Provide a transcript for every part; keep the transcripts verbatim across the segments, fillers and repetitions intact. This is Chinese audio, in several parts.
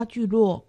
聚落。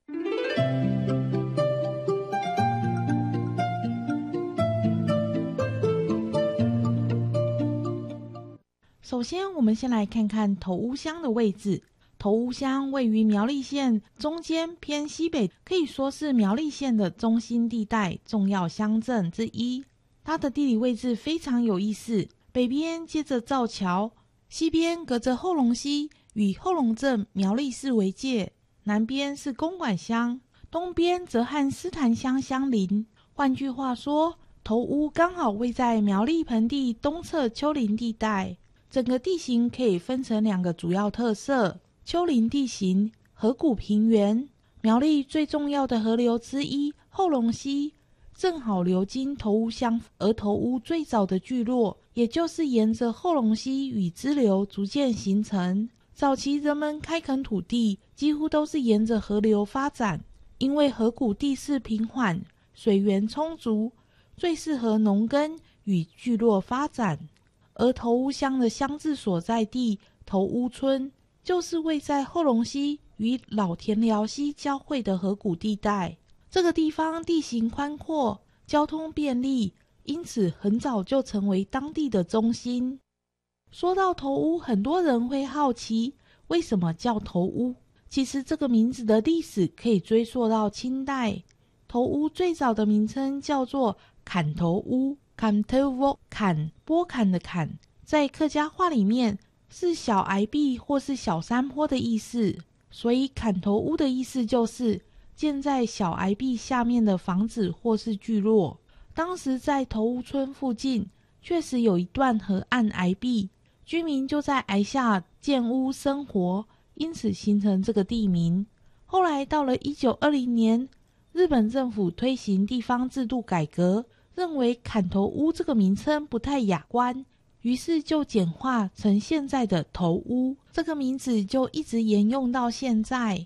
首先，我们先来看看头屋乡的位置。头屋乡位于苗栗县中间偏西北，可以说是苗栗县的中心地带重要乡镇之一。它的地理位置非常有意思，北边接着造桥，西边隔着后龙溪与后龙镇苗栗市为界，南边是公馆乡，东边则和斯坦乡相邻。换句话说，头屋刚好位在苗栗盆地东侧丘陵地带。整个地形可以分成两个主要特色：丘陵地形、河谷平原。苗栗最重要的河流之一后龙溪正好流经头屋乡，而头屋最早的聚落也就是沿着后龙溪与支流逐渐形成。早期人们开垦土地几乎都是沿着河流发展，因为河谷地势平缓，水源充足，最适合农耕与聚落发展。而头屋乡的乡治所在地头屋村，就是位在后龙溪与老田寮溪交汇的河谷地带。这个地方地形宽阔，交通便利，因此很早就成为当地的中心。说到头屋，很多人会好奇为什么叫头屋。其实这个名字的历史可以追溯到清代。头屋最早的名称叫做砍头屋，砍头屋，砍拨砍的砍，在客家话里面是小崖壁或是小山坡的意思，所以砍头屋的意思就是建在小崖壁下面的房子或是聚落。当时在头屋村附近确实有一段河岸崖壁，居民就在崖下建屋生活，因此形成这个地名。后来到了一九二零年，日本政府推行地方制度改革，认为砍头屋这个名称不太雅观，于是就简化成现在的头屋，这个名字就一直沿用到现在。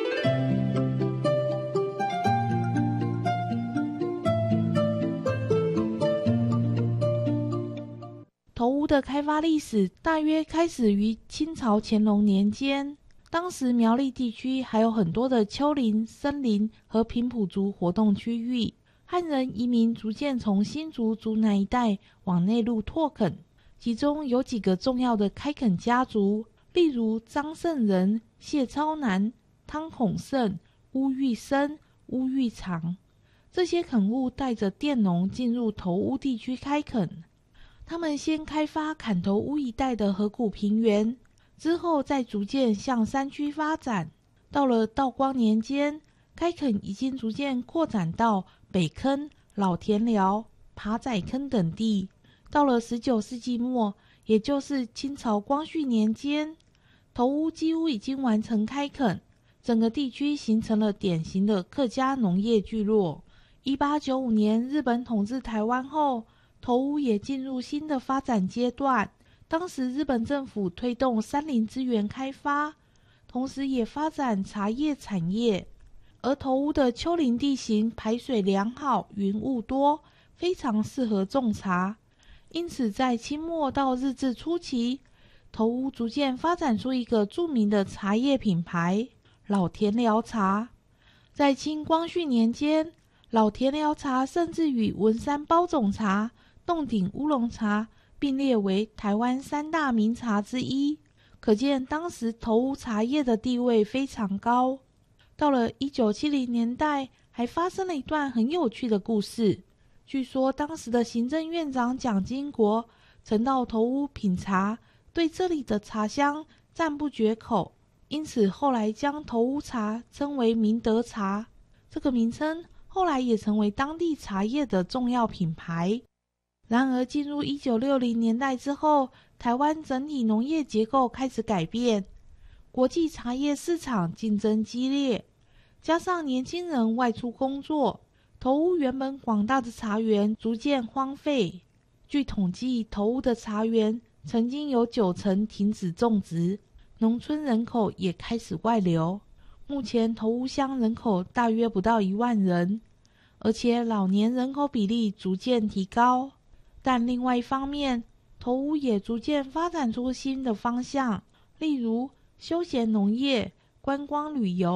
头屋的开发历史大约开始于清朝乾隆年间，当时苗栗地区还有很多的丘陵、森林和平埔族活动区域，汉人移民逐渐从新竹、竹南一带往内陆拓垦，其中有几个重要的开垦家族，例如张圣仁、谢超南、汤孔胜、乌玉生、乌玉长。这些垦务带着佃农进入头屋地区开垦，他们先开发砍头屋一带的河谷平原，之后再逐渐向山区发展。到了道光年间，开垦已经逐渐扩展到北坑、老田寮、爬仔坑等地。到了十九世纪末，也就是清朝光绪年间，头屋几乎已经完成开垦，整个地区形成了典型的客家农业聚落。一八九五年日本统治台湾后，头屋也进入新的发展阶段。当时日本政府推动山林资源开发，同时也发展茶叶产业。而头屋的丘陵地形排水良好，云雾多，非常适合种茶。因此在清末到日治初期，头屋逐渐发展出一个著名的茶叶品牌老田寮茶。在清光绪年间，老田寮茶甚至与文山包种茶、洞顶乌龙茶并列为台湾三大名茶之一，可见当时头屋茶叶的地位非常高。到了一九七零年代，还发生了一段很有趣的故事。据说当时的行政院长蒋经国曾到头屋品茶，对这里的茶香赞不绝口，因此后来将头屋茶称为明德茶。这个名称后来也成为当地茶叶的重要品牌。然而进入一九六零年代之后，台湾整体农业结构开始改变，国际茶叶市场竞争激烈，加上年轻人外出工作，头屋原本广大的茶园逐渐荒废。据统计，头屋的茶园曾经有九成停止种植，农村人口也开始外流。目前头屋乡人口大约不到一万人，而且老年人口比例逐渐提高。但另外一方面，头屋也逐渐发展出新的方向，例如休闲农业、观光旅游、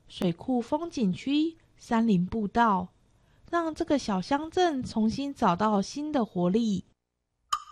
水库风景区、山林步道，让这个小乡镇重新找到新的活力。